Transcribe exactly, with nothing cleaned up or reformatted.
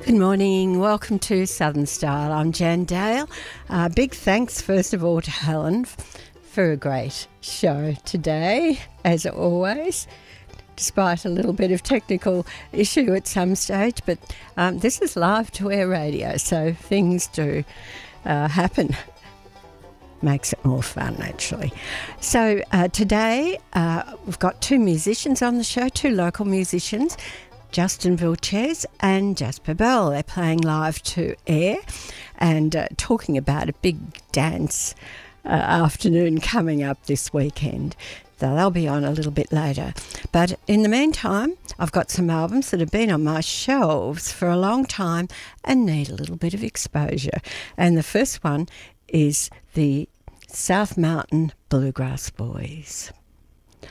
Good morning. Welcome to Southern Style. I'm Jan Dale. Uh, big thanks, first of all, to Helen f- for a great show today, as always, despite a little bit of technical issue at some stage. But um, this is live to air radio, so things do uh, happen. Makes it more fun, actually. So uh, today uh, we've got two musicians on the show, two local musicians, Justin Vilches and Jasper Bell. They're playing live to air and uh, talking about a big dance uh, afternoon coming up this weekend. So they'll be on a little bit later. But in the meantime, I've got some albums that have been on my shelves for a long time and need a little bit of exposure. And the first one is the South Mountain Bluegrass Boys.